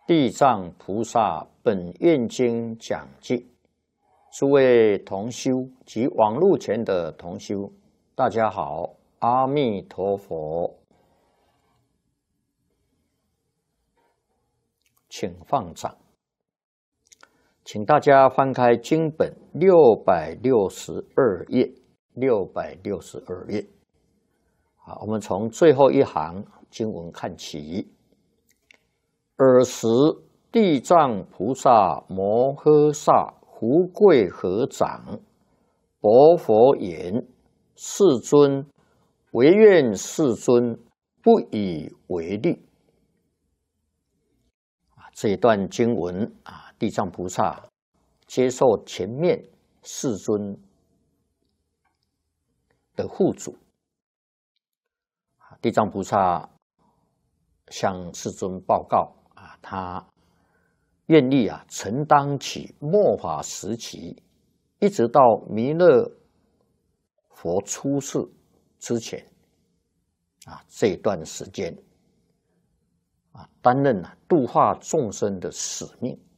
地藏菩萨本愿经讲记，诸位同修及网络前的同修，大家好，阿弥陀佛，请放掌，请大家翻开经本662页，662页。好，我们从最后一行经文看起。尔时，地藏菩萨摩诃萨福贵合掌，薄佛言：“世尊，唯愿世尊不以为虑。”这一段经文地藏菩萨接受前面世尊的护主，地藏菩萨向世尊报告他愿意承担起末法时期，一直到弥勒佛出世之前这一段时间担任度化众生的使命。